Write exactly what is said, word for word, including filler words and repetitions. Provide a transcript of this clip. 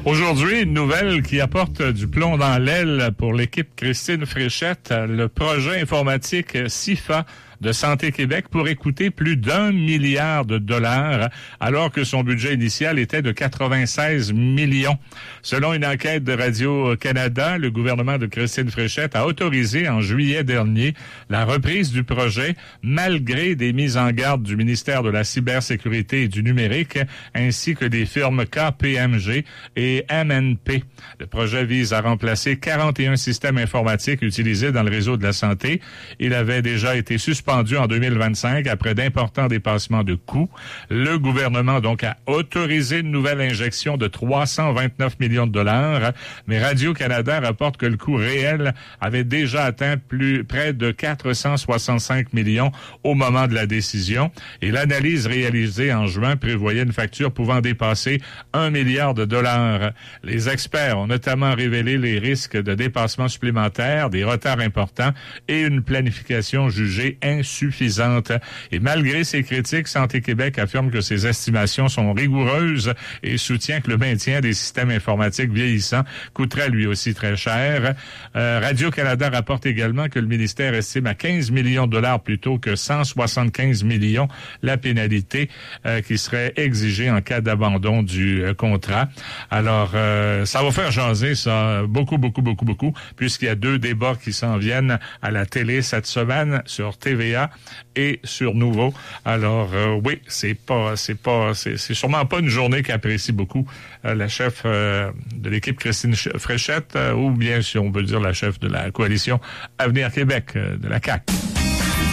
Aujourd'hui, une nouvelle qui apporte du plomb dans l'aile pour l'équipe Christine Fréchette. Le projet informatique SIFA de Santé Québec pourrait coûter plus d'un milliard de dollars, alors que son budget initial était de quatre-vingt-seize millions. Selon une enquête de Radio-Canada, le gouvernement de Christine Fréchette a autorisé en juillet dernier la reprise du projet, malgré des mises en garde du ministère de la Cybersécurité et du Numérique, ainsi que des firmes K P M G et M N P. Le projet vise à remplacer quarante et un systèmes informatiques utilisés dans le réseau de la santé. Il avait déjà été suspendu en deux mille vingt-cinq après d'importants dépassements de coûts. Le gouvernement donc a autorisé une nouvelle injection de trois cent vingt-neuf millions de dollars, mais Radio-Canada rapporte que le coût réel avait déjà atteint plus près de quatre cent soixante-cinq millions au moment de la décision, et l'analyse réalisée en juin prévoyait une facture pouvant dépasser un milliard de dollars. Les experts ont notamment révélé les risques de dépassements supplémentaires, des retards importants et une planification jugée insuffisante. Et malgré ces critiques, Santé Québec affirme que ces estimations sont rigoureuses et soutient que le maintien des systèmes informatiques vieillissants coûterait lui aussi très cher. Euh, Radio-Canada rapporte également que le ministère estime à quinze millions de dollars plutôt que cent soixante-quinze millions la pénalité euh, qui serait exigée en cas d'abandon du euh, contrat. Alors, euh, ça va faire jaser ça beaucoup, beaucoup, beaucoup, beaucoup, puisqu'il y a deux débats qui s'en viennent à la télé cette semaine sur T V A et sur Nouveau. Alors euh, oui, c'est pas, c'est pas, c'est, c'est sûrement pas une journée qu'apprécie beaucoup euh, la chef euh, de l'équipe Christine Fréchette, euh, ou bien si on veut dire la chef de la coalition Avenir Québec euh, de la C A Q.